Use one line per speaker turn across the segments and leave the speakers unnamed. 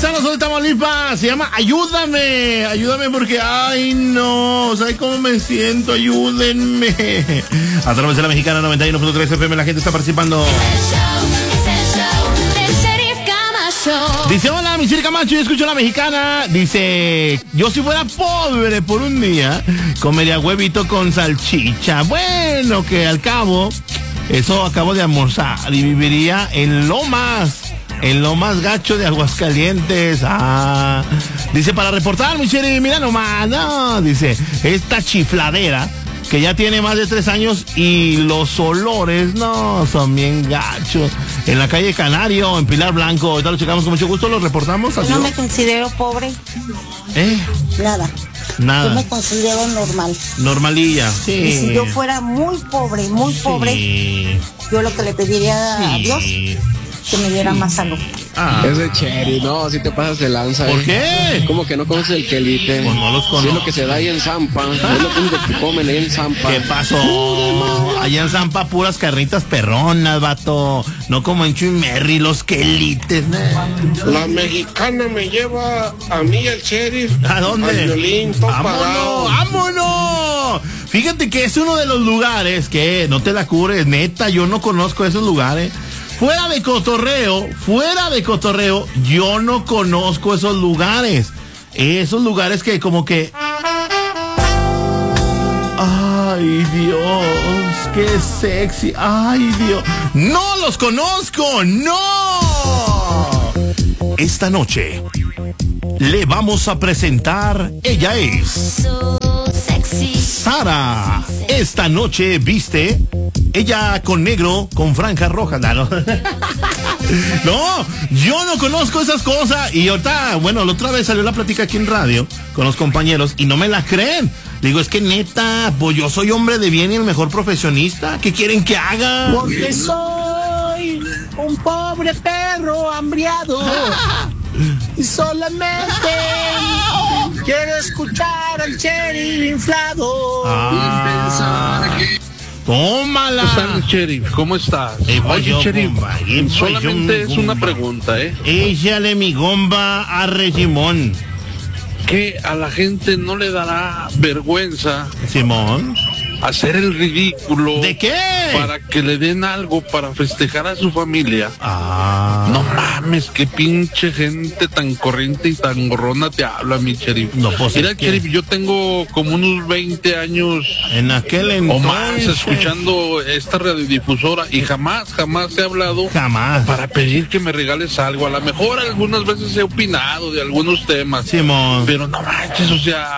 paisanos de Tamaulipas, se llama Ayúdame, ayúdame porque, ay no, ¿sabes cómo me siento? Ayúdenme. A través de la Mexicana 91.3 FM la gente está participando. Dice, hola, mi Siri Camacho, yo escucho la Mexicana. Dice, yo si fuera pobre por un día, comería huevito con salchicha. Bueno, que al cabo, eso acabo de almorzar y viviría en lo más gacho de Aguascalientes. Dice, para reportar, mi Siri, mira nomás, no, dice, esta chifladera que ya tiene más de 3 años y los olores, no, son bien gachos. En la calle Canario, en Pilar Blanco, ahorita lo checamos con mucho gusto, lo reportamos.
Yo no me considero pobre. Nada. Yo me considero normal.
Normalilla, sí.
Y si yo fuera muy pobre, yo lo que le pediría a Dios, que me diera más salud.
Ese Cherry, no, si te pasas de lanza.
¿Por qué?
¿Cómo que no conoces el quelite?
Pues no los conozco.
Sí, es lo que se da ahí en Zampa. Es lo único que comen ahí en Zampa.
¿Qué pasó? Allá en Zampa puras carnitas perronas, vato. No como en Chuimerri, los quelites.
La Mexicana me lleva a mí y al Sheriff.
¿A dónde?
Al Violín, todo pagado.
¡Vámonos! Fíjate que es uno de los lugares que, no te la cures, neta, yo no conozco esos lugares. Fuera de cotorreo, yo no conozco esos lugares. Esos lugares que como que... ¡Ay, Dios! ¡Qué sexy! ¡Ay, Dios! ¡No los conozco! ¡No! Esta noche le vamos a presentar... Ella es... Sara. Esta noche viste... Ella con negro, con franjas rojas. No, yo no conozco esas cosas. Y ahorita, bueno, la otra vez salió la plática aquí en radio con los compañeros y no me la creen. Digo, es que neta, pues yo soy hombre de bien y el mejor profesionista. ¿Qué quieren que haga?
Porque soy un pobre perro hambriado y solamente quiero escuchar al Cherry inflado.
Tómala.
¿Cómo estás, Sheriff? ¿Cómo estás? Oye, Sheriff, solamente es una pregunta,
Échale mi gomba a Regimón.
¿Que a la gente no le dará vergüenza,
Simón,
hacer el ridículo?
¿de qué?
Para que le den algo para festejar a su familia. No mames, qué pinche gente tan corriente y tan gorrona te habla, mi Sheriff.
No, pues
mira,
es que...
Sheriff, yo tengo como unos 20 años
en aquel
o
entonces
más escuchando esta radiodifusora y jamás he hablado para pedir que me regales algo. A lo mejor algunas veces he opinado de algunos temas,
Simón,
pero no manches, o sea,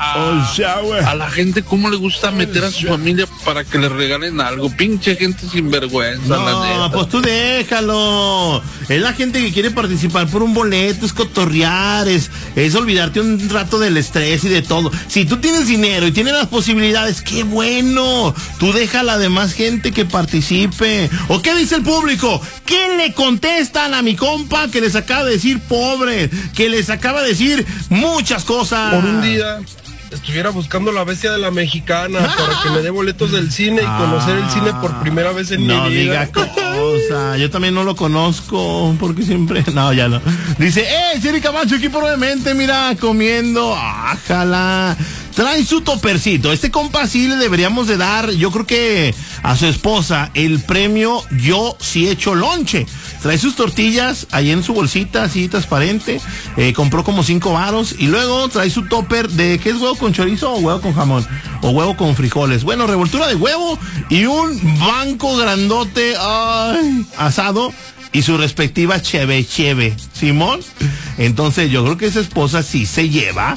a la gente cómo le gusta meter a su familia para que le regalen algo. Pinche gente sin vergüenza, la neta.
No, pues tú déjalo. Es la gente que quiere participar por un boleto, es cotorrear, es olvidarte un rato del estrés y de todo. Si tú tienes dinero y tienes las posibilidades, qué bueno. Tú deja a la demás gente que participe. ¿O qué dice el público? ¿Qué le contestan a mi compa que les acaba de decir pobre? Que les acaba de decir muchas cosas.
Por un día estuviera buscando la bestia de la Mexicana para que me dé boletos del cine y conocer el cine por primera vez en mi vida.
No diga cosa, yo también no lo conozco, porque siempre... No, ya no. Dice, Siri Camacho, aquí probablemente, mira, comiendo, ájala. Trae su topercito. Este compa sí le deberíamos de dar, yo creo que a su esposa, el premio Yo Sí Hecho Lonche. Trae sus tortillas ahí en su bolsita, así transparente. Compró como 5 varos. Y luego trae su topper de, ¿qué es huevo con chorizo o huevo con jamón? O huevo con frijoles. Bueno, revoltura de huevo y un banco grandote, asado. Y su respectiva cheve. Simón. Entonces yo creo que esa esposa sí se lleva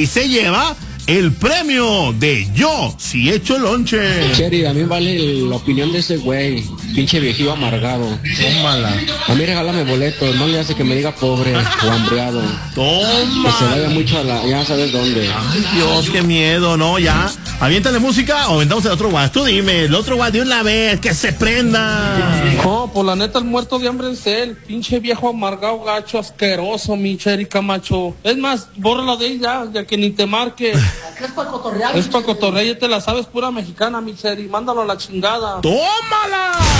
el premio de Yo Sí Hecho Lonche.
Cherry, a mí vale la opinión de ese güey, pinche viejillo amargado.
Tómala.
A mí regálame boletos, no le hace que me diga pobre o hambriado.
Toma.
Que se vaya mucho a la, ya sabes dónde.
Ay, Dios, qué miedo, ¿no? Ya. Aviéntale música o aventamos el otro guas. Tú dime, el otro guas de una vez, que se prenda.
No, pues la neta el muerto de hambre es él. Pinche viejo amargado, gacho, asqueroso, mi Cherry Camacho. Es más, bórralo de ella, ya que ni te marque.
Es para cotorrear.
Es para cotorrear, ya te la sabes, pura mexicana, mi Cherry. Mándalo a la chingada.
¡Tómala!